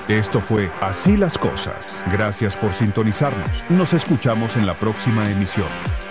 Esto fue Así las Cosas. Gracias por sintonizarnos. Nos escuchamos en la próxima emisión.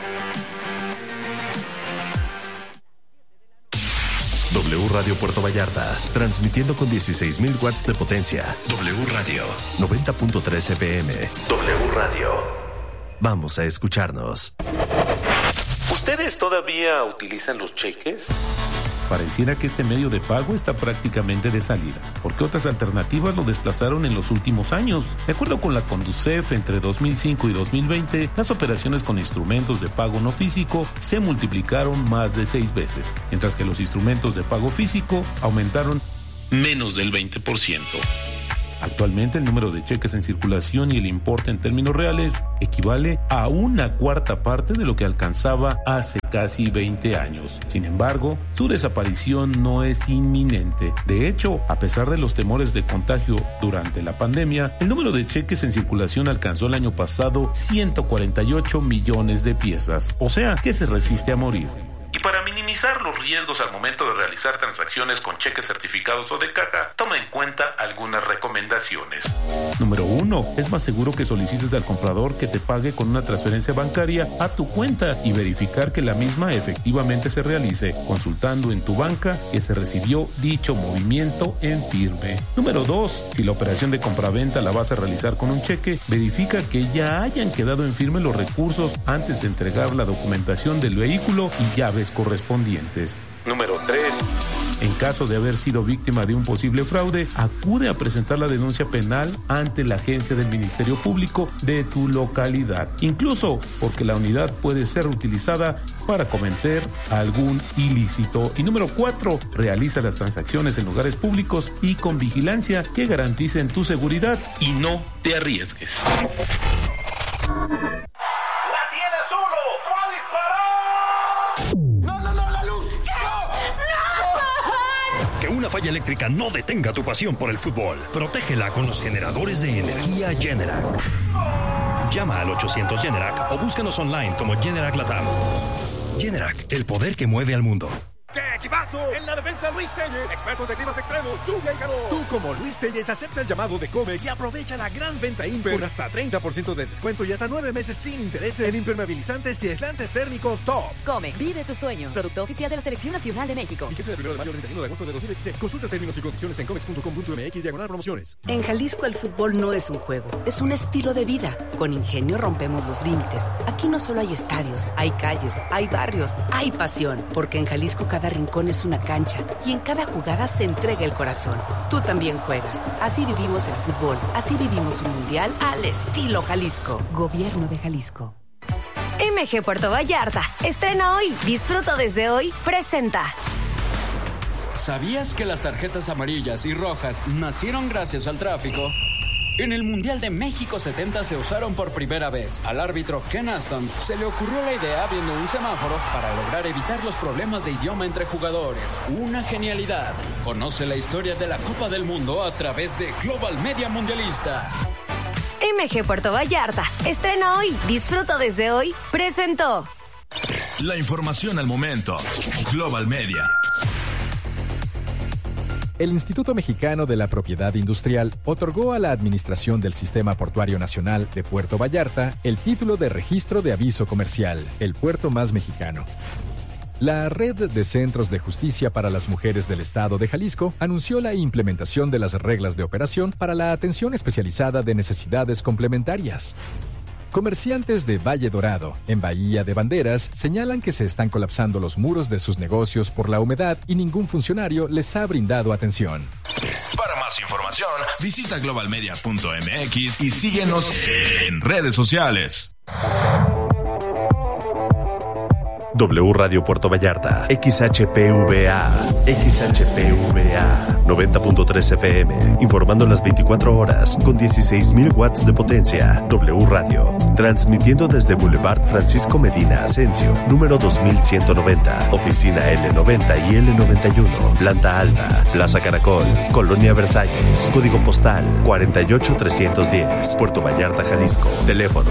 W Radio Puerto Vallarta, transmitiendo con 16,000 watts de potencia. W Radio, 90.3 FM. W Radio. Vamos a escucharnos. ¿Ustedes todavía utilizan los cheques? Pareciera que este medio de pago está prácticamente de salida, porque otras alternativas lo desplazaron en los últimos años. De acuerdo con la Conducef, entre 2005 y 2020, las operaciones con instrumentos de pago no físico se multiplicaron más de 6 veces, mientras que los instrumentos de pago físico aumentaron menos del 20%. Actualmente el número de cheques en circulación y el importe en términos reales equivale a 1/4 parte de lo que alcanzaba hace casi 20 años. Sin embargo, su desaparición no es inminente. De hecho, a pesar de los temores de contagio durante la pandemia, el número de cheques en circulación alcanzó el año pasado 148 millones de piezas, o sea, que se resiste a morir. Y para minimizar los riesgos al momento de realizar transacciones con cheques certificados o de caja, toma en cuenta algunas recomendaciones. Número 1. Es más seguro que solicites al comprador que te pague con una transferencia bancaria a tu cuenta y verificar que la misma efectivamente se realice, consultando en tu banca que se recibió dicho movimiento en firme. Número 2. Si la operación de compraventa la vas a realizar con un cheque, verifica que ya hayan quedado en firme los recursos antes de entregar la documentación del vehículo y llaves correspondientes. Número 3. En caso de haber sido víctima de un posible fraude, acude a presentar la denuncia penal ante la agencia del Ministerio Público de tu localidad, incluso porque la unidad puede ser utilizada para cometer algún ilícito. Y número 4. Realiza las transacciones en lugares públicos y con vigilancia que garanticen tu seguridad y no te arriesgues. Una falla eléctrica no detenga tu pasión por el fútbol. Protégela con los generadores de energía Generac. Llama al 800 Generac o búscanos online como Generac Latam. Generac, el poder que mueve al mundo. ¡Qué equipazo! En la defensa, Luis Telles, experto de climas extremos, lluvia y calor. Tú, como Luis Telles, acepta el llamado de Comex y aprovecha la gran venta Imper con hasta 30% de descuento y hasta 9 meses sin intereses en impermeabilizantes y aislantes térmicos top. Comex, vive tus sueños. Producto oficial de la Selección Nacional de México. Y que sea del 1 de mayo al 31 de agosto de 2016. Consulta términos y condiciones en comex.com.mx/promociones. En Jalisco el fútbol no es un juego, es un estilo de vida. Con Ingenio rompemos los límites. Aquí no solo hay estadios, hay calles, hay barrios, hay pasión. Porque en Jalisco cada rincón es una cancha y en cada jugada se entrega el corazón. Tú también juegas. Así vivimos el fútbol. Así vivimos un mundial al estilo Jalisco. Gobierno de Jalisco. MG Puerto Vallarta. Estrena hoy. Disfruta desde hoy. Presenta. ¿Sabías que las tarjetas amarillas y rojas nacieron gracias al tráfico? En el Mundial de México 70 se usaron por primera vez. Al árbitro Ken Aston se le ocurrió la idea viendo un semáforo para lograr evitar los problemas de idioma entre jugadores. Una genialidad. Conoce la historia de la Copa del Mundo a través de Global Media Mundialista. MG Puerto Vallarta. Estrena hoy. Disfruta desde hoy. Presentó. La información al momento. Global Media. El Instituto Mexicano de la Propiedad Industrial otorgó a la Administración del Sistema Portuario Nacional de Puerto Vallarta el título de Registro de Aviso Comercial, el puerto más mexicano. La Red de Centros de Justicia para las Mujeres del Estado de Jalisco anunció la implementación de las reglas de operación para la atención especializada de necesidades complementarias. Comerciantes de Valle Dorado, en Bahía de Banderas, señalan que se están colapsando los muros de sus negocios por la humedad y ningún funcionario les ha brindado atención. Para más información, visita globalmedia.mx y síguenos en redes sociales. W Radio Puerto Vallarta, XHPVA, 90.3 FM, informando las 24 horas con 16,000 watts de potencia. W Radio, transmitiendo desde Boulevard Francisco Medina Asensio, número 2190, oficina L90 y L91, planta alta, Plaza Caracol, Colonia Versalles, código postal 48310, Puerto Vallarta, Jalisco, teléfono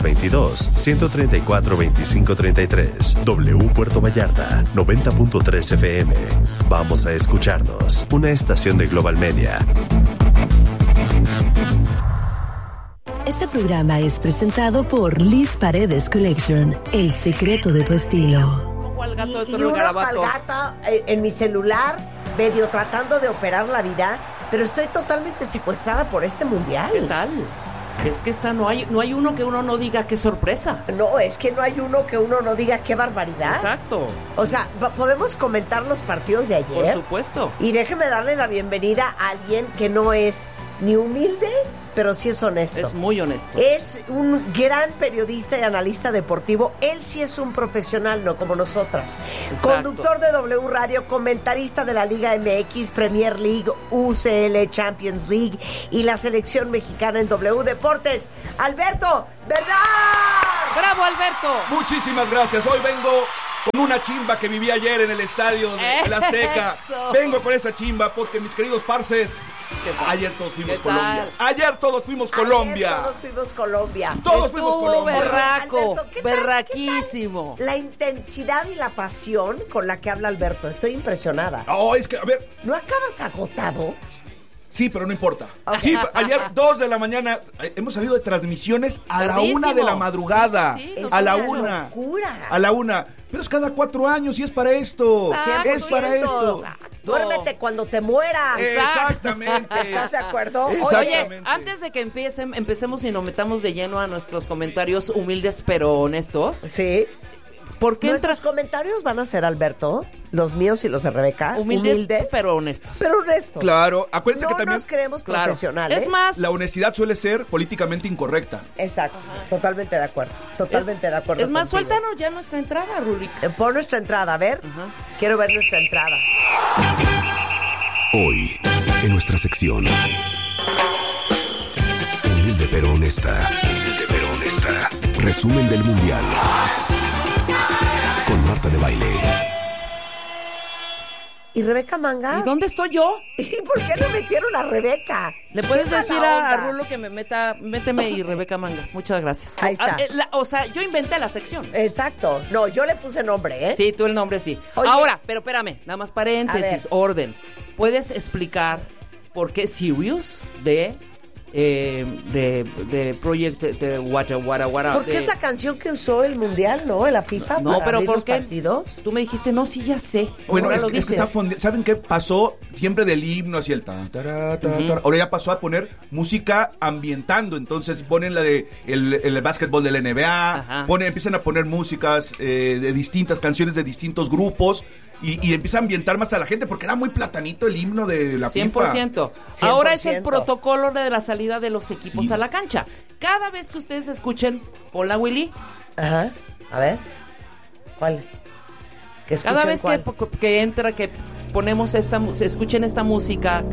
322-134-2533. W Puerto Vallarta, 90.3 FM. Vamos a escucharnos. Una estación de Global Media. Este programa es presentado por Liz Paredes Collection, el secreto de tu estilo. Y una algata en mi celular, medio tratando de operar la vida, pero estoy totalmente secuestrada por este mundial. ¿Qué tal? Es que no hay uno que uno no diga qué sorpresa. No, es que no hay uno que uno no diga qué barbaridad. Exacto. O sea, ¿podemos comentar los partidos de ayer? Por supuesto. Y déjeme darle la bienvenida a alguien que no es ni humilde, pero sí es honesto. Es muy honesto. Es un gran periodista y analista deportivo. Él sí es un profesional, no como nosotras. Exacto. Conductor de W Radio, comentarista de la Liga MX, Premier League, UCL Champions League y la selección mexicana en W Deportes. Alberto Bernal. ¡Bravo, Alberto! Muchísimas gracias. Hoy vengo con una chimba que viví ayer en el estadio de Azteca. Vengo con esa chimba porque, mis queridos parces, ayer todos fuimos Colombia. Ayer todos fuimos Colombia. Todos fuimos Colombia. Berraco, berraquísimo. La intensidad y la pasión con la que habla Alberto. Estoy impresionada. Oh, es que, a ver. ¿No acabas agotado? Sí, pero no importa. Okay. Sí, ayer 2 de la mañana hemos salido de transmisiones a la 1 de la madrugada. Sí, a la 1. A la 1. Pero es cada 4 años y es para esto. Exacto, es para esto. Exacto. Duérmete cuando te mueras. Exactamente. ¿Estás de acuerdo? Oye, antes de que empecemos y nos metamos de lleno a nuestros comentarios humildes pero honestos. Sí. ¿Por qué nuestros comentarios van a ser, Alberto, los míos y los de Rebeca? Humildes pero honestos. Pero honestos. Claro, acuérdense que no también nos creemos profesionales. Es más, la honestidad suele ser políticamente incorrecta. Exacto, totalmente de acuerdo. Totalmente de acuerdo. Es más, suéltanos ya nuestra entrada, Rulix. Pon nuestra entrada, a ver. Quiero ver nuestra entrada. Hoy, en nuestra sección Humilde pero honesta. Humilde pero honesta. Resumen del Mundial. Con Marta de Baile. ¿Y Rebeca Mangas? ¿Y dónde estoy yo? ¿Y por qué no metieron a Rebeca? Le puedes decir a Rulo que méteme y Rebeca Mangas. Muchas gracias. Ahí está. O sea, yo inventé la sección. Exacto. No, yo le puse nombre, ¿eh? Sí, tú el nombre sí. Oye, ahora, pero espérame, nada más paréntesis, orden. ¿Puedes explicar por qué Sirius de Project de Wara? Porque es la canción que usó el Mundial, ¿no? En la FIFA. No, para pero ¿por los qué? Partidos. Tú me dijiste, no, sí, ya sé. Bueno, es que está ¿saben qué pasó? Siempre del himno hacia el ahora ya pasó a poner música ambientando. Entonces ponen la de el básquetbol de la NBA, empiezan a poner músicas de distintas canciones de distintos grupos. Y empieza a ambientar más a la gente porque era muy platanito el himno de la 100%. FIFA. 100%. Ahora es el protocolo de la salida de los equipos a la cancha. Cada vez que ustedes escuchen, hola Willy. Ajá. A ver. ¿Cuál? Cada vez que entra, que ponemos escuchen esta música.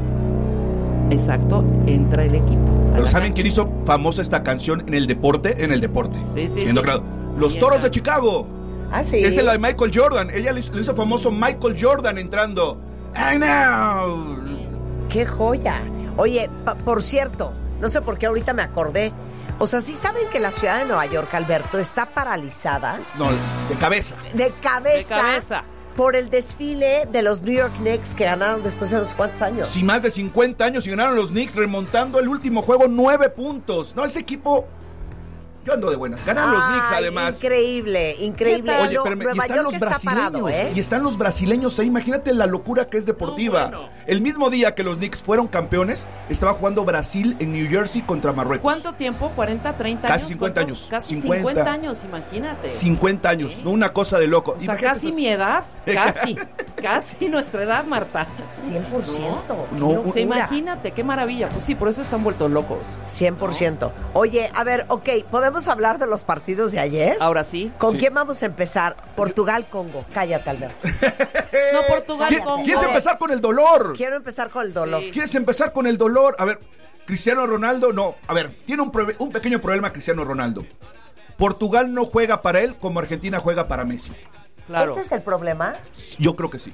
Exacto, entra el equipo. Pero ¿saben quién hizo famosa esta canción en el deporte? En el deporte. Sí. Los Toros de Chicago. Ah, sí. Es la de Michael Jordan. Ella le hizo famoso Michael Jordan entrando. I know. ¡Qué joya! Oye, por cierto, no sé por qué ahorita me acordé. O sea, ¿sí saben que la ciudad de Nueva York, Alberto, está paralizada? No, de cabeza. De cabeza. Por el desfile de los New York Knicks que ganaron después de no sé cuántos años. Sí, más de 50 años y ganaron los Knicks remontando el último juego 9 puntos. No, ese equipo... Yo ando de buenas. Ganan los Knicks, además. Increíble. Oye, espérame, Nueva y están York los está brasileños. Parado, ¿eh? Y están los brasileños ahí. Imagínate la locura que es deportiva. No, bueno. El mismo día que los Knicks fueron campeones, estaba jugando Brasil en New Jersey contra Marruecos. ¿Cuánto tiempo? ¿40, 30 años? Casi 50 años. Casi 50 años, imagínate. 50 años, ¿sí? Una cosa de loco. O sea, casi mi edad. Casi nuestra edad, Marta. 100%. No. O sea, imagínate, qué maravilla. Pues sí, por eso están vueltos locos. 100%. ¿No? Oye, a ver, ¿podemos hablar de los partidos de ayer? Ahora sí. ¿Con quién vamos a empezar? Portugal-Congo. Cállate, Alberto. No, Portugal-Congo. ¿Quieres empezar con el dolor? Quiero empezar con el dolor. Sí. ¿Quieres empezar con el dolor? A ver, Cristiano Ronaldo, no. A ver, tiene un pequeño problema Cristiano Ronaldo. Portugal no juega para él como Argentina juega para Messi. Claro. ¿Este es el problema? Yo creo que sí.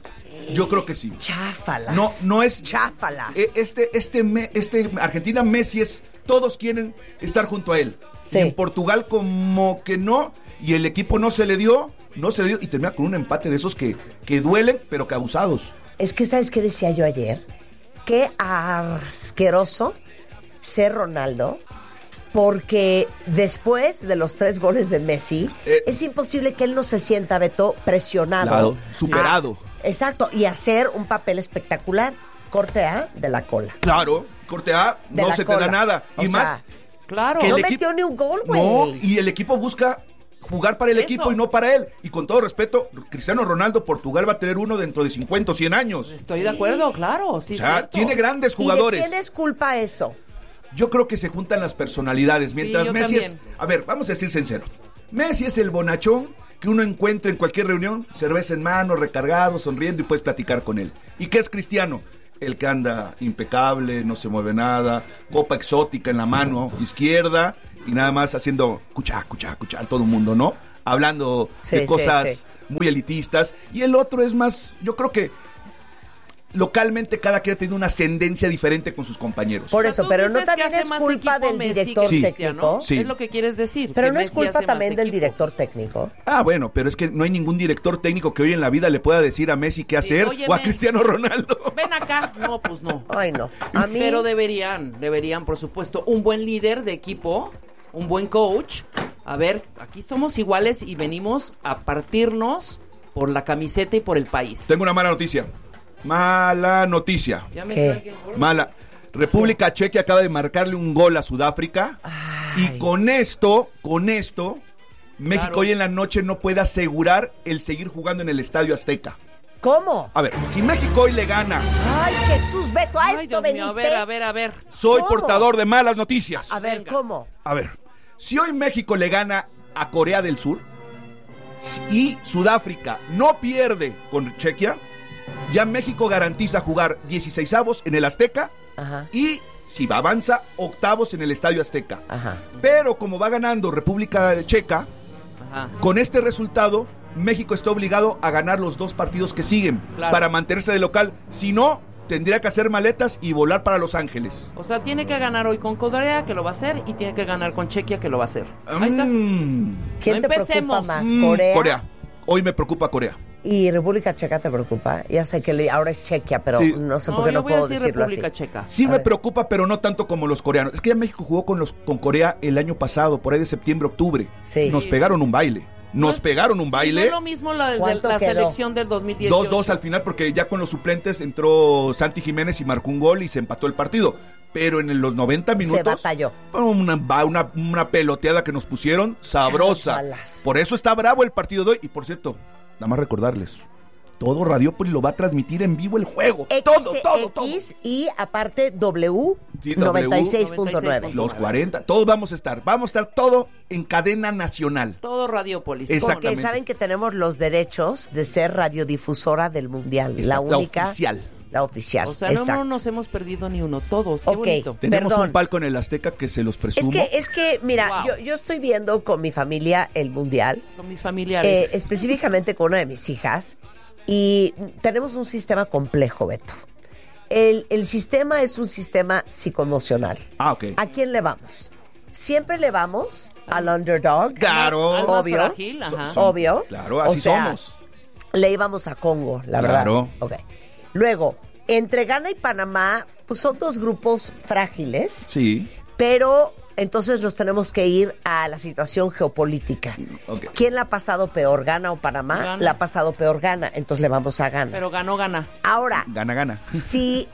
Cháfalas. No es cháfalas. Este Argentina Messi es, todos quieren estar junto a él. Sí. Y en Portugal como que no, y el equipo no se le dio y termina con un empate de esos que duelen, pero que abusados. Es que, ¿sabes qué decía yo ayer? Qué asqueroso ser Ronaldo porque después de los 3 goles de Messi, es imposible que él no se sienta, Beto, presionado. Claro, superado. Exacto, y hacer un papel espectacular. Corte A de la cola. Claro, corte A, no se te da nada. Y más, claro. No metió ni un gol, güey. No, y el equipo busca jugar para el equipo y no para él. Y con todo respeto, Cristiano Ronaldo, Portugal va a tener uno dentro de 50 o 100 años. Estoy de acuerdo, claro. Sí, o sea, cierto. tiene grandes jugadores. ¿Y de quién es culpa eso? Yo creo que se juntan las personalidades. Mientras Messi también. A ver, vamos a decir sincero. Messi es el bonachón que uno encuentra en cualquier reunión, cerveza en mano, recargado, sonriendo y puedes platicar con él. ¿Y qué es Cristiano? El que anda impecable, no se mueve nada, copa exótica en la mano izquierda y nada más haciendo cuchá, todo el mundo, ¿no? Hablando de cosas muy elitistas. Y el otro es más, yo creo que localmente cada quien ha tenido una ascendencia diferente con sus compañeros. Por eso, pero no también es culpa del director técnico. Sí. Es lo que quieres decir. Pero no es culpa también del director técnico. Ah, bueno, pero es que no hay ningún director técnico que hoy en la vida le pueda decir a Messi qué hacer o a Cristiano Ronaldo. Ven acá. No, pues no. Ay, no. A mí... Pero deberían, por supuesto, un buen líder de equipo, un buen coach. A ver, aquí somos iguales y venimos a partirnos por la camiseta y por el país. Tengo una mala noticia. Mala noticia. ¿Qué? Mala. República Checa acaba de marcarle un gol a Sudáfrica. Y con esto, México hoy en la noche no puede asegurar el seguir jugando en el Estadio Azteca. ¿Cómo? A ver, si México hoy le gana... ¡Ay, Jesús, Beto! ¿A esto veniste? A ver. Soy portador de malas noticias. A ver, ¿cómo? A ver, si hoy México le gana a Corea del Sur y Sudáfrica no pierde con Chequia, ya México garantiza jugar 16avos en el Azteca. Ajá. Y si avanza, octavos en el Estadio Azteca. Ajá. Pero como va ganando República Checa, con este resultado, México está obligado a ganar los 2 partidos que siguen para mantenerse de local. Si no, tendría que hacer maletas y volar para Los Ángeles. O sea, tiene que ganar hoy con Corea, que lo va a hacer, y tiene que ganar con Chequia, que lo va a hacer. Ahí está. ¿Quién te preocupa más? ¿Corea? Hoy me preocupa Corea. ¿Y República Checa te preocupa? Ya sé que ahora es Chequia, pero no sé por qué no puedo decirlo República así. Checa. Sí me preocupa, pero no tanto como los coreanos. Es que ya México jugó con Corea el año pasado, por ahí de septiembre, octubre. Sí. Nos pegaron un baile. Nos pegaron un baile. No es lo mismo la selección del 2018. 2-2 al final, porque ya con los suplentes entró Santi Jiménez y marcó un gol y se empató el partido. Pero en los 90 minutos... Se batalló. Una peloteada que nos pusieron sabrosa. Chavalas. Por eso está bravo el partido de hoy. Y por cierto, nada más recordarles, todo Radiópolis lo va a transmitir en vivo el juego. Todo. Y aparte W 96.9. Los 40, todos vamos a estar todo en cadena nacional. Todo Radiópolis. Exactamente. Porque saben que tenemos los derechos de ser radiodifusora del Mundial. Exacto, la única. La oficial. O sea, no nos hemos perdido ni uno, todos. Qué bonito. Tenemos un palco en el Azteca que se los presumo. Es que mira, yo estoy viendo con mi familia el Mundial. Con mis familiares. Específicamente con una de mis hijas. Y tenemos un sistema complejo, Beto. El sistema es un sistema psicoemocional. Ok. ¿A quién le vamos? Siempre le vamos al underdog. Claro. Al más obvio. frágil, obvio. Claro, así somos. Le íbamos a Congo, la verdad. Claro. Ok. Luego, entre Ghana y Panamá, pues son 2 grupos frágiles. Sí. Pero entonces nos tenemos que ir a la situación geopolítica. Okay. ¿Quién la ha pasado peor, Ghana o Panamá? Ghana. La ha pasado peor Ghana, entonces le vamos a Ghana. Pero gana. Ahora, Gana. si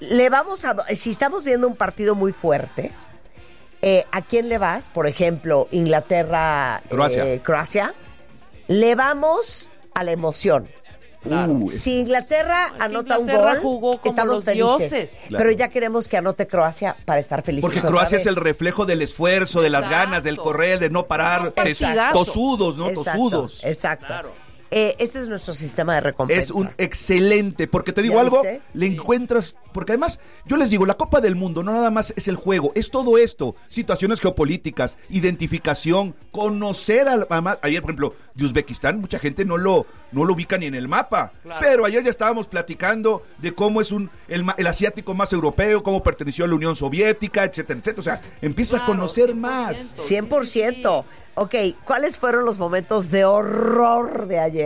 estamos viendo un partido muy fuerte, ¿a quién le vas? Por ejemplo, Inglaterra, Croacia. Le vamos a la emoción. Si Inglaterra anota un gol, jugó como estamos los felices. dioses. Pero ya queremos que anote Croacia para estar felices. Porque Croacia es el reflejo del esfuerzo, de las ganas, del correr, de no parar, tosudos, ¿no? Tosudos. Exacto. Claro. Ese es nuestro sistema de recompensa. Es un excelente, porque te digo algo, le encuentras, porque además, yo les digo, la Copa del Mundo no nada más es el juego, es todo esto, situaciones geopolíticas, identificación, conocer ayer, por ejemplo, de Uzbekistán, mucha gente no lo ubica ni en el mapa, pero ayer ya estábamos platicando de cómo es el asiático más europeo, cómo perteneció a la Unión Soviética, etcétera, etcétera, o sea, empieza a conocer 100%, más. 100%. Ok, ¿cuáles fueron los momentos de horror de ayer?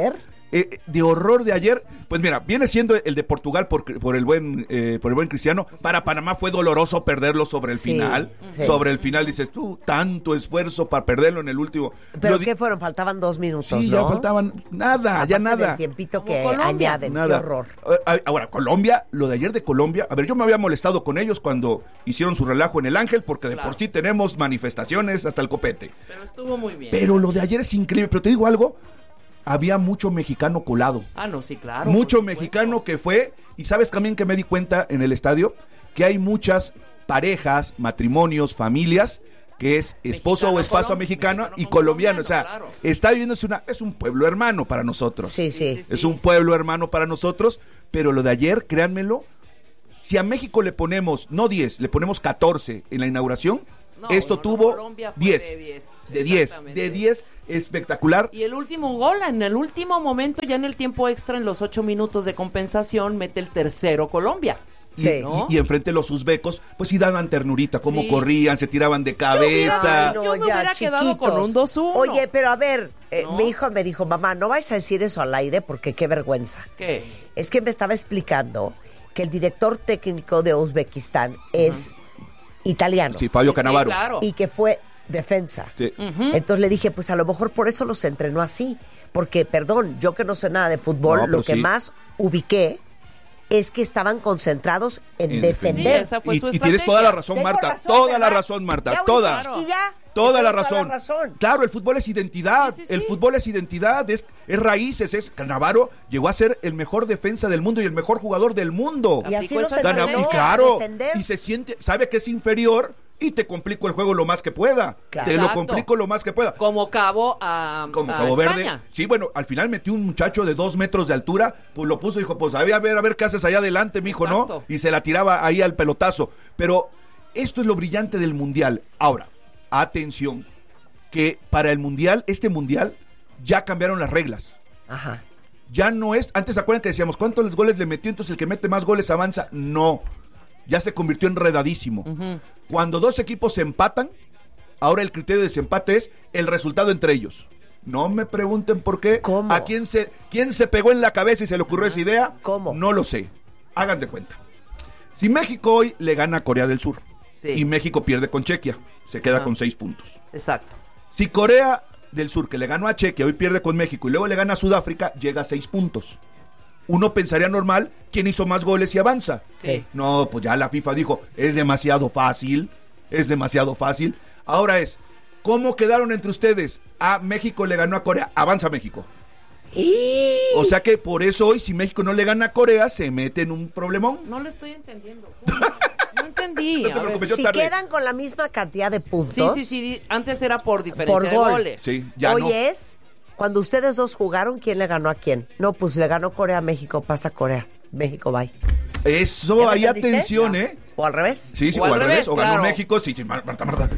de horror de ayer, pues mira, viene siendo el de Portugal por el buen Cristiano. Para Panamá fue doloroso perderlo sobre el final. Sí. Sobre el final dices tú, tanto esfuerzo para perderlo en el último. ¿Pero qué fueron? Faltaban 2 minutos, sí, ¿no? ya faltaban nada. El tiempito que añaden, nada. Qué horror. Ahora, Colombia, lo de ayer de Colombia, a ver, yo me había molestado con ellos cuando hicieron su relajo en el Ángel, porque de por sí tenemos manifestaciones hasta el copete. Pero estuvo muy bien. Pero lo de ayer es increíble, pero te digo algo, había mucho mexicano colado. No, sí, claro. Mucho mexicano que fue, y sabes también que me di cuenta en el estadio, que hay muchas parejas, matrimonios, familias, que es esposo o esposa mexicana y colombiano. O sea, claro. Está viviendo, es un pueblo hermano para nosotros. Sí. Es un pueblo hermano para nosotros, pero lo de ayer, créanmelo, si a México le ponemos, no 10, le ponemos 14 en la inauguración, esto tuvo 10. De 10, espectacular. Y el último gol, en el último momento, ya en el tiempo extra, en los 8 minutos de compensación, mete el tercero Colombia. Sí. Y enfrente los uzbecos, pues sí daban ternurita, cómo corrían, se tiraban de cabeza. Yo me hubiera quedado con un 2-1. Oye, pero a ver, mi hijo me dijo, mamá, no vais a decir eso al aire porque qué vergüenza. ¿Qué? Es que me estaba explicando que el director técnico de Uzbekistán es italiano. Sí, Fabio Cannavaro. Sí, claro. Y que fue defensa. Sí. Entonces le dije, pues a lo mejor por eso los entrenó así. Porque, perdón, yo que no sé nada de fútbol, lo que más ubiqué es que estaban concentrados en defender. Sí, esa fue su y tienes toda la razón, Marta. Toda la razón, Marta. Toda. Toda la razón. Claro, el fútbol es identidad. Sí. El fútbol es identidad, es raíces. Cannavaro llegó a ser el mejor defensa del mundo y el mejor jugador del mundo. Y así los entrenó, y claro, y se siente, sabe que es inferior y te complico el juego lo más que pueda. Claro. Te lo complico lo más que pueda. Como Cabo Cabo Verde. Sí, bueno, al final metió un muchacho de 2 metros de altura, pues lo puso y dijo, pues a ver qué haces allá adelante, mijo, ¿no? Y se la tiraba ahí al pelotazo. Pero esto es lo brillante del Mundial. Ahora, atención, que para el Mundial, este Mundial, ya cambiaron las reglas. Ajá. Ya no es, antes se acuerdan que decíamos, ¿cuántos goles le metió? Entonces el que mete más goles avanza. No, ya se convirtió enredadísimo. Cuando 2 equipos se empatan, ahora el criterio de desempate es el resultado entre ellos. No me pregunten por qué. ¿Cómo? ¿A quién se pegó en la cabeza y se le ocurrió esa idea? ¿Cómo? No lo sé. Hagan de cuenta. Si México hoy le gana a Corea del Sur y México pierde con Chequia, se queda con 6 puntos. Exacto. Si Corea del Sur, que le ganó a Chequia, hoy pierde con México y luego le gana a Sudáfrica, llega a 6 puntos. Uno pensaría normal, ¿quién hizo más goles y avanza? Sí. No, pues ya la FIFA dijo, es demasiado fácil. Ahora es, ¿cómo quedaron entre ustedes? México le ganó a Corea, avanza México. O sea que por eso hoy, si México no le gana a Corea, se mete en un problemón. No lo estoy entendiendo. No entendí. No te preocupes, si quedan con la misma cantidad de puntos. Sí. Antes era por diferencia de goles. Sí, ya hoy no. es, cuando ustedes dos jugaron, ¿quién le ganó a quién? No, pues le ganó Corea a México, pasa Corea. México, bye. Eso, hay atención, no. ¿O al revés? Sí, o al revés. O ganó claro. México, sí, Marta. Madera.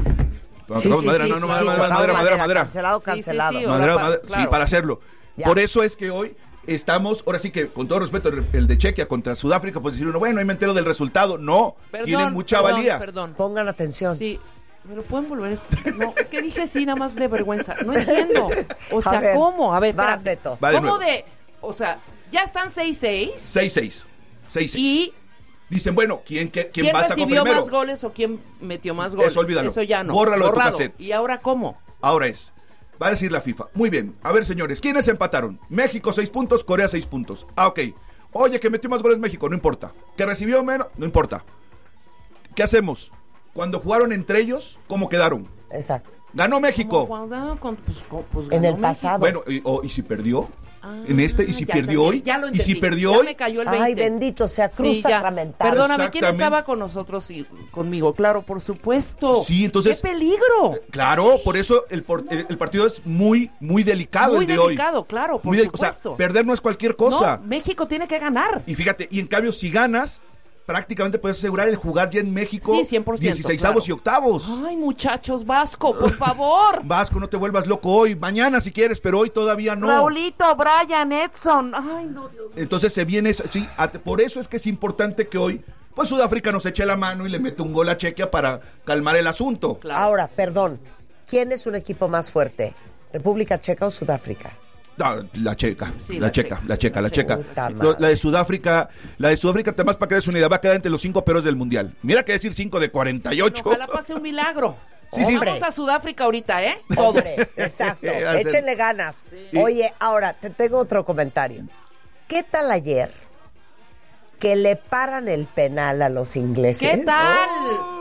Cancelado. Madera, sí, para hacerlo. Ya. Por eso es que hoy estamos, ahora sí que con todo respeto, el de Chequia contra Sudáfrica, pues decir uno, bueno, ahí me entero del resultado. No, tienen mucha valía. Perdón. Pongan atención. Sí, ¿me lo pueden volver a explicar? No, es que dije sí, nada más de vergüenza. No entiendo. O sea, ver, ¿cómo? A ver, vas, Beto. ¿Cómo o sea, ya están 6-6? 6-6. Y dicen, bueno, ¿quién pasa con primero? ¿Quién recibió más goles o quién metió más goles? Eso olvídalo. Eso ya no. Bórralo de tu cassette. ¿Y ahora cómo? Ahora va a decir la FIFA. Muy bien. A ver, señores, ¿quiénes empataron? México 6 puntos, Corea 6 puntos. Ok. Oye, que metió más goles México, no importa. Que recibió menos, no importa. ¿Qué hacemos? Cuando jugaron entre ellos, ¿cómo quedaron? Exacto. Ganó México. Pues en el pasado. Bueno, ¿y si perdió? En y si perdió hoy, y si perdió hoy, me cayó el 20. Ay, bendito sea Cruz sacramental. Perdóname, ¿quién estaba con nosotros y conmigo? Claro, por supuesto. Sí, entonces ¡qué peligro! Claro, por eso el partido es muy delicado, muy el de delicado, hoy. Muy delicado, claro, por supuesto. O sea, perder no es cualquier cosa. No, México tiene que ganar. Y fíjate, y en cambio si ganas, prácticamente puedes asegurar el jugar ya en México. Sí, 100%. 16avos y octavos. Ay, muchachos, Vasco, por favor. Vasco, no te vuelvas loco hoy. Mañana si quieres, pero hoy todavía no. Raulito, Brian, Edson. Ay, no, Dios mío. Entonces se viene eso. Sí, por eso es que es importante que hoy, pues Sudáfrica nos eche la mano y le mete un gol a Chequia para calmar el asunto. Claro. Ahora, perdón, ¿quién es un equipo más fuerte? ¿República Checa o Sudáfrica? No, la checa. Sí, la checa. Puta madre. La de Sudáfrica, además para que des una idea, va a quedar entre los 5 peores del mundial. Mira que decir 5 de 48. Bueno, ojalá pase un milagro. Sí, sí. Vamos a Sudáfrica ahorita, ¿eh? Todos. Hombre, exacto. Échenle ganas. Sí. Oye, ahora te tengo otro comentario. ¿Qué tal ayer que le paran el penal a los ingleses? ¿Qué tal?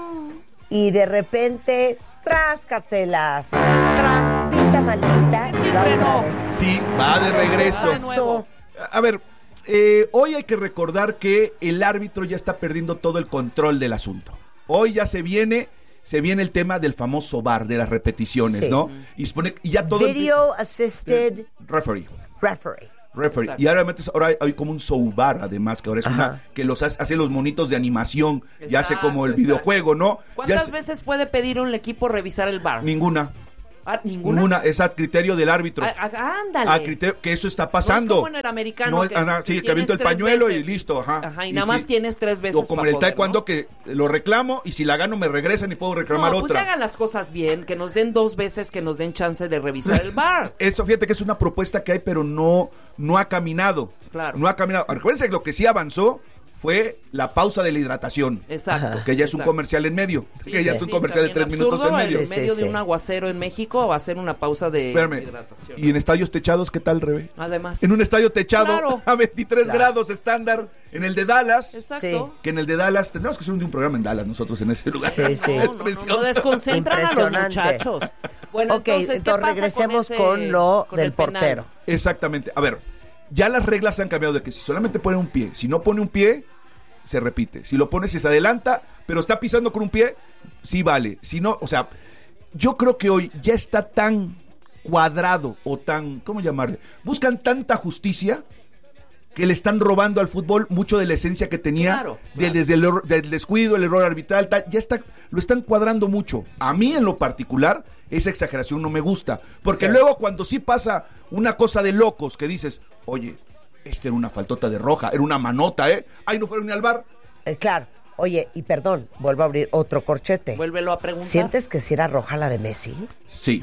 Y de repente, tráscatelas, trampita maldita. Y va sí, va de regreso. A ver, hoy hay que recordar que el árbitro ya está perdiendo todo el control del asunto. Hoy ya se viene el tema del famoso VAR, de las repeticiones, sí. ¿no? Y ya todo Video Assisted Referee. Exacto. Y ahora hay como un SOVAR, además, que ahora es una que los hace los monitos de animación, y hace como el videojuego, ¿no? ¿Cuántas veces puede pedir un equipo revisar el VAR? Ninguna. ¿Ninguna? Es a criterio del árbitro. Ándale. A criterio que eso está pasando. No es como en el americano. Que aviento el pañuelo veces. Y listo. Y nada más tienes 3 veces. O como en el taekwondo, ¿no? Que lo reclamo y si la gano me regresan y puedo reclamar otra. Pues ya hagan las cosas bien, que nos den 2 veces, que nos den chance de revisar el VAR. Eso, fíjate que es una propuesta que hay, pero no ha caminado. Claro. No ha caminado. Recuérdense que lo que sí avanzó fue la pausa de la hidratación. Exacto. Que ya es un comercial en medio. Sí, que ya es un comercial de 3 minutos en medio. En medio de un aguacero en México va a ser una pausa de hidratación. ¿Y en estadios techados qué tal, Rebe? Además. En un estadio techado a 23 grados estándar. En el de Dallas. Exacto. Que en el de Dallas, tendremos que hacer un programa en Dallas nosotros en ese lugar. Sí. No desconcentran a los muchachos. Bueno, entonces ¿qué pasa regresemos con lo del portero. Exactamente. A ver, ya las reglas se han cambiado de que si solamente pone un pie, si no pone un pie, se repite. Si lo pone, se adelanta, pero está pisando con un pie, sí vale. Si no, o sea, yo creo que hoy ya está tan cuadrado o tan, ¿cómo llamarle? Buscan tanta justicia que le están robando al fútbol mucho de la esencia que tenía, desde del descuido, el error arbitral, lo están cuadrando mucho. A mí en lo particular, esa exageración no me gusta, porque luego cuando sí pasa una cosa de locos que dices, oye, era una faltota de roja, era una manota, ahí no fueron ni al VAR. Claro. Oye, y perdón, vuelvo a abrir otro corchete. Vuélvelo a preguntar. ¿Sientes que si era roja la de Messi? Sí.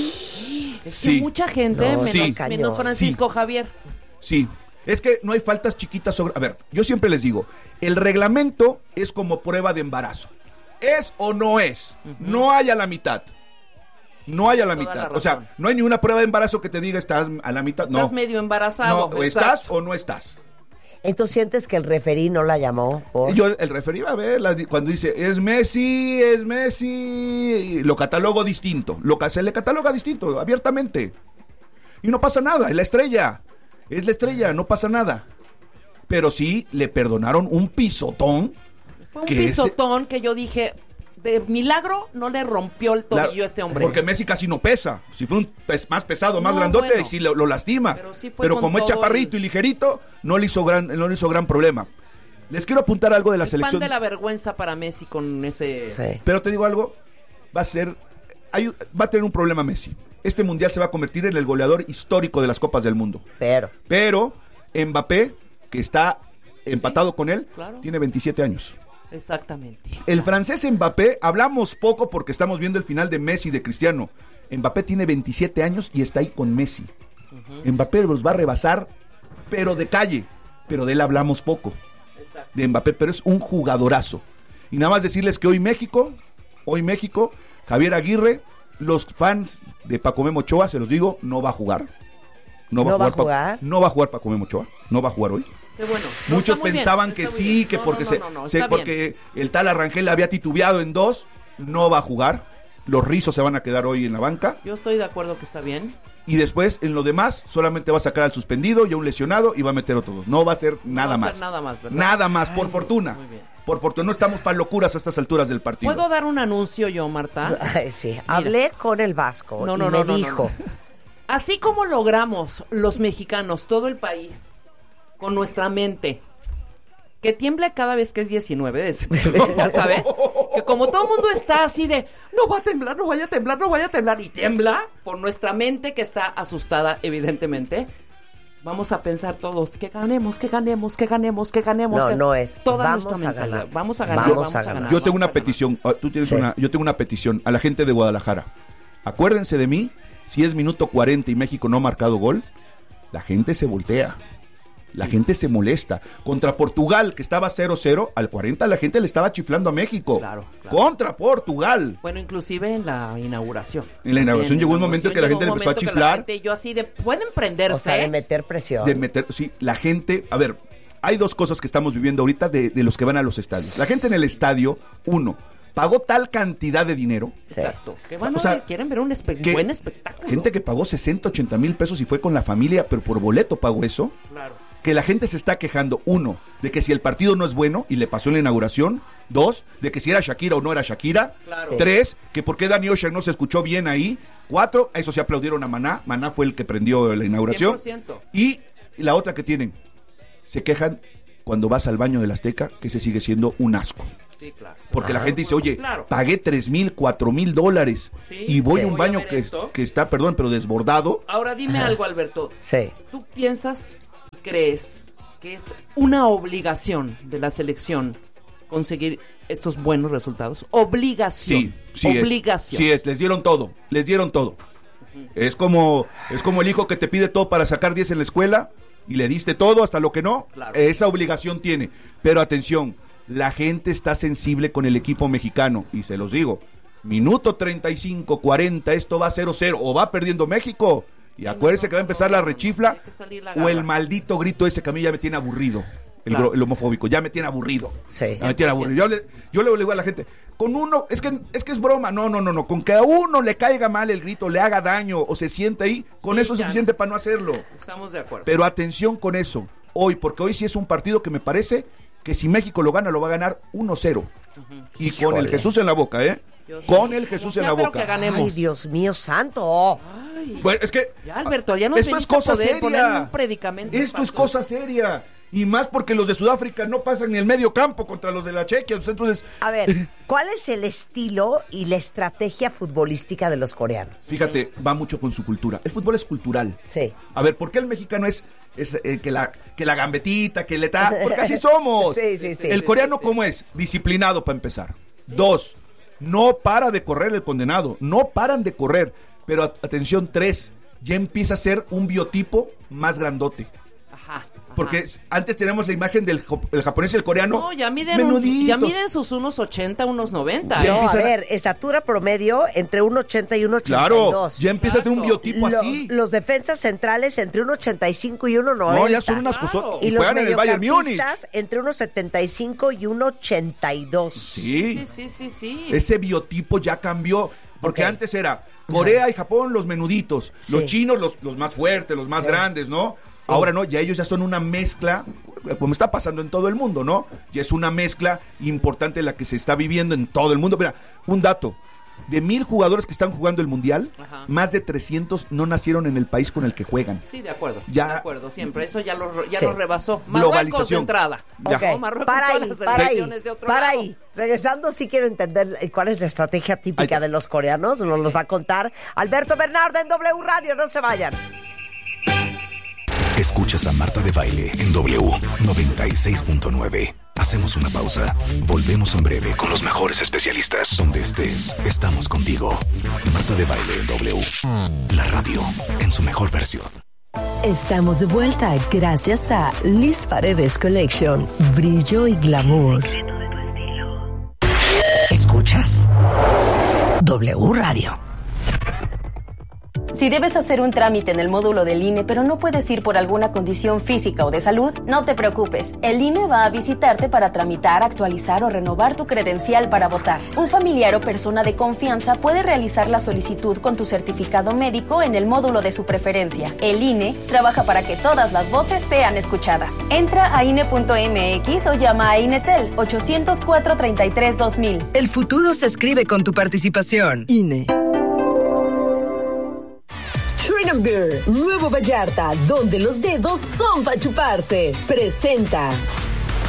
Es que mucha gente, menos Francisco Javier. Sí. Es que no hay faltas chiquitas sobre... A ver, yo siempre les digo, el reglamento es como prueba de embarazo. ¿Es o no es? No hay a la mitad. No hay a la mitad. O sea, no hay ni una prueba de embarazo que te diga estás a la mitad. Estás medio embarazado. No, ¿estás o no estás? Entonces, ¿sientes que el referí no la llamó? El referí va a ver cuando dice, es Messi, lo catalogo distinto. Se le cataloga distinto, abiertamente. Y no pasa nada, es la estrella, no pasa nada. Pero sí, le perdonaron un pisotón. Fue un pisotón que yo dije... De milagro no le rompió el tobillo a este hombre. Porque Messi casi no pesa. Si fuera más pesado, más grandote, sí lo lastima. Pero como es chaparrito y ligerito, no le hizo gran problema. Les quiero apuntar algo de la selección. Pan de la vergüenza para Messi con ese... Sí. Pero te digo algo, va a tener un problema Messi. Este mundial se va a convertir en el goleador histórico de las Copas del Mundo. Pero Mbappé, que está empatado con él, tiene 27 años. Exactamente. El francés Mbappé, hablamos poco porque estamos viendo el final de Messi y de Cristiano. Mbappé tiene 27 años y está ahí con Messi. Mbappé los va a rebasar, pero de calle. Pero de él hablamos poco. Exacto. De Mbappé, pero es un jugadorazo. Y nada más decirles que hoy México, Javier Aguirre, los fans de Paco Memo Ochoa, se los digo, no va a jugar. No va a jugar Paco Memo Ochoa, no va a jugar hoy. Qué bueno. Muchos pensaban que sí, que porque el tal Arrangel había titubeado en 2, no va a jugar. Los Rizos se van a quedar hoy en la banca. Yo estoy de acuerdo que está bien. Y después, en lo demás, solamente va a sacar al suspendido y a un lesionado y va a meter otro 2. No va a ser nada más. Nada más, ¿verdad? Nada más, por fortuna. Muy bien. Por fortuna, no estamos para locuras a estas alturas del partido. ¿Puedo dar un anuncio yo, Marta? Sí, mira. Hablé con el Vasco y me dijo... Así como logramos los mexicanos, todo el país... con nuestra mente, que tiemble cada vez que es 19 de septiembre, ya sabes, que como todo el mundo está así de, no va a temblar, no vaya a temblar, y tiembla por nuestra mente que está asustada, evidentemente, vamos a pensar todos, que ganemos. No es, vamos a ganar. Yo tengo una petición, yo tengo una petición a la gente de Guadalajara, acuérdense de mí, si es minuto 40 y México no ha marcado gol, la gente se voltea. La gente se molesta. Contra Portugal, que estaba 0-0, al 40 la gente le estaba chiflando a México. Claro. Contra Portugal. Bueno, inclusive en la inauguración. En la inauguración llegó un momento que la gente le empezó a chiflar. Yo así de, pueden prenderse. O sea, de meter presión. Sí, la gente, a ver, hay dos cosas que estamos viviendo ahorita de los que van a los estadios. La gente en el estadio, pagó tal cantidad de dinero. Exacto. Que quieren ver un buen espectáculo. Gente que pagó 60, 80 mil pesos y fue con la familia, pero por boleto pagó eso. Claro. Que la gente se está quejando, 1, de que si el partido no es bueno y le pasó en la inauguración. 2, de que si era Shakira o no era Shakira. Claro. 3, que por qué Danny Ocean no se escuchó bien ahí. 4, a eso se aplaudieron a Maná. Maná fue el que prendió la inauguración. 100%. Y la otra que tienen, se quejan cuando vas al baño del Azteca, que ese sigue siendo un asco. Sí, claro. Porque la gente dice, oye, claro, pagué $3,000, $4,000 y voy a un baño que está, pero desbordado. Ahora dime algo, Alberto. Sí. ¿Tú piensas y crees que es una obligación de la selección conseguir estos buenos resultados? Obligación. Sí, obligación. Sí es, les dieron todo. Es como el hijo que te pide todo para sacar 10 en la escuela y le diste todo hasta lo que no. Claro. Esa obligación tiene. Pero atención, la gente está sensible con el equipo mexicano y se los digo, minuto 35, 40, esto va 0-0 o va perdiendo México y acuérdense que va a empezar la rechifla o el maldito grito ese que a mí ya me tiene aburrido. El homofóbico, ya me tiene aburrido. Sí. Me tiene aburrido. Yo le digo a la gente, con uno, es que es broma, no, con que a uno le caiga mal el grito, le haga daño o se siente ahí, con eso es suficiente para no hacerlo. Estamos de acuerdo. Pero atención con eso, porque hoy sí es un partido que me parece que si México lo gana, lo va a ganar 1-0. Y con el Jesús en la boca, Con el Jesús en la boca. Que ganemos. Ay, Dios mío santo. Ay. Bueno, es que ya, Alberto, ya nos esto es cosa seria. Un predicamento. Esto es cosa seria. Y más porque los de Sudáfrica no pasan en el medio campo contra los de la Chequia. Entonces, a ver, ¿cuál es el estilo y la estrategia futbolística de los coreanos? Fíjate, va mucho con su cultura. El fútbol es cultural. Sí. A ver, ¿por qué el mexicano es que la gambetita, que le está? Porque así somos. Sí. El coreano, ¿cómo es? Disciplinado para empezar. 2, no para de correr el condenado. No paran de correr. Pero atención, 3, ya empieza a ser un biotipo más grandote. Porque antes tenemos la imagen del japonés y el coreano. No, ya miden sus 1.80, 1.90. No, a ver, estatura promedio entre 1.80 y 1.82. Claro, ya empieza a tener un biotipo así. Los defensas centrales entre 1.85 y 1.90. No, ya son unas cosas. Y los mediocampistas entre 1.75 y 1.82. Sí. Ese biotipo ya cambió. Porque antes era Corea y Japón los menuditos. Sí. Los chinos los más fuertes, los más grandes, ¿no? Ahora no, ya ellos ya son una mezcla, como está pasando en todo el mundo, ¿no? Ya es una mezcla importante la que se está viviendo en todo el mundo. Mira, un dato, de 1,000 jugadores que están jugando el Mundial, más de 300 no nacieron en el país con el que juegan. Sí, de acuerdo, siempre, eso ya lo rebasó. Globalización. De entrada. Okay. Para ahí. Regresando, sí quiero entender cuál es la estrategia típica de los coreanos, nos los va a contar Alberto Bernardo en W Radio, no se vayan. Escuchas a Marta de Baile en W 96.9. Hacemos una pausa. Volvemos en breve con los mejores especialistas. Donde estés, estamos contigo. Marta de Baile en W. La radio en su mejor versión. Estamos de vuelta gracias a Liz Paredes Collection. Brillo y glamour. Escuchas W Radio. Si debes hacer un trámite en el módulo del INE, pero no puedes ir por alguna condición física o de salud, no te preocupes. El INE va a visitarte para tramitar, actualizar o renovar tu credencial para votar. Un familiar o persona de confianza puede realizar la solicitud con tu certificado médico en el módulo de su preferencia. El INE trabaja para que todas las voces sean escuchadas. Entra a INE.mx o llama a INETEL 804-33-2000. El futuro se escribe con tu participación. INE. Shrink Beer, Nuevo Vallarta, donde los dedos son para chuparse. Presenta.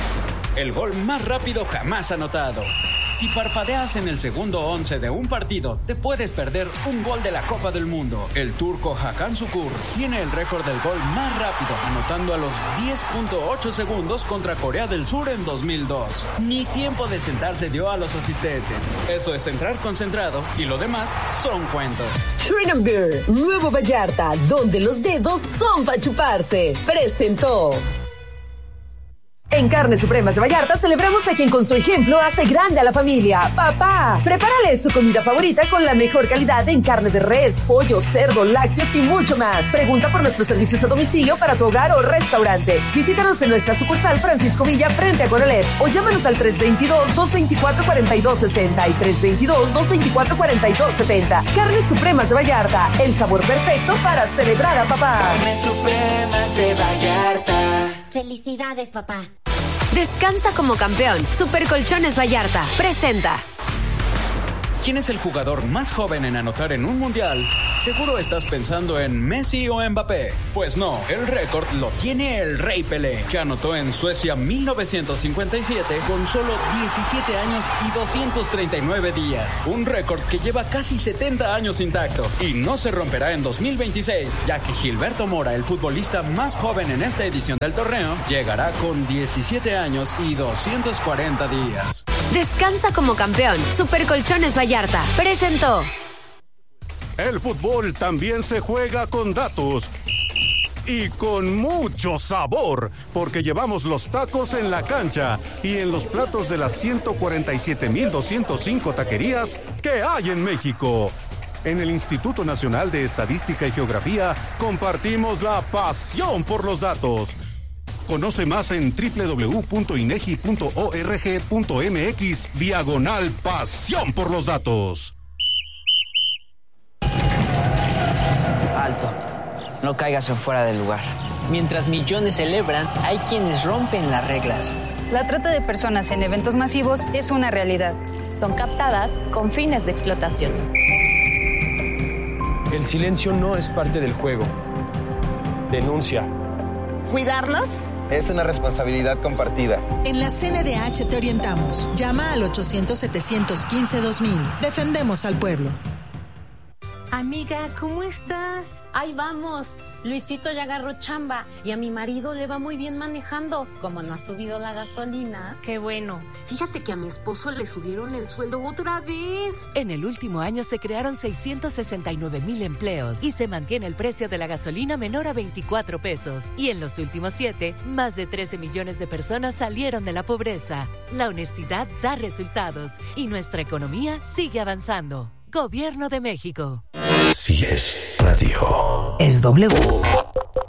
el gol más rápido jamás anotado. Si parpadeas en el segundo 11 de un partido, te puedes perder un gol de la Copa del Mundo. El turco Hakan Şükür tiene el récord del gol más rápido, anotando a los 10.8 segundos contra Corea del Sur en 2002. Ni tiempo de sentarse dio a los asistentes. Eso es entrar concentrado y lo demás son cuentos. Shrine Beer, Nuevo Vallarta, donde los dedos son para chuparse. Presentó. En Carnes Supremas de Vallarta celebramos a quien con su ejemplo hace grande a la familia. Papá, prepárale su comida favorita con la mejor calidad en carne de res, pollo, cerdo, lácteos y mucho más. Pregunta por nuestros servicios a domicilio para tu hogar o restaurante. Visítanos en nuestra sucursal Francisco Villa frente a Coronel o llámanos al 322-224-4260 y 322-224-4270. Carnes Supremas de Vallarta, el sabor perfecto para celebrar a papá. Carnes Supremas de Vallarta. Felicidades, papá. Descansa como campeón. Supercolchones Vallarta presenta. ¿Quién es el jugador más joven en anotar en un mundial? Seguro estás pensando en Messi o Mbappé. Pues no, el récord lo tiene el Rey Pelé, que anotó en Suecia 1957 con solo 17 años y 239 días. Un récord que lleva casi 70 años intacto y no se romperá en 2026, ya que Gilberto Mora, el futbolista más joven en esta edición del torneo, llegará con 17 años y 240 días. Descansa como campeón. Supercolchones Vallarta presentó. El fútbol también se juega con datos y con mucho sabor, porque llevamos los tacos en la cancha y en los platos de las 147,205 taquerías que hay en México. En el Instituto Nacional de Estadística y Geografía compartimos la pasión por los datos. Conoce más en www.inegi.org.mx/pasión por los datos. Alto, no caigas en fuera del lugar. Mientras millones celebran, hay quienes rompen las reglas. La trata de personas en eventos masivos es una realidad. Son captadas con fines de explotación. El silencio no es parte del juego. Denuncia. ¿Cuidarnos? Es una responsabilidad compartida. En la CNDH te orientamos. Llama al 800-715-2000. Defendemos al pueblo. Amiga, ¿cómo estás? Ahí vamos. Luisito ya agarró chamba y a mi marido le va muy bien manejando. Como no ha subido la gasolina. Qué bueno. Fíjate que a mi esposo le subieron el sueldo otra vez. En el último año se crearon 669,000 empleos y se mantiene el precio de la gasolina menor a 24 pesos. Y en los últimos 7, más de 13 millones de personas salieron de la pobreza. La honestidad da resultados y nuestra economía sigue avanzando. Gobierno de México. Si es radio. Es W.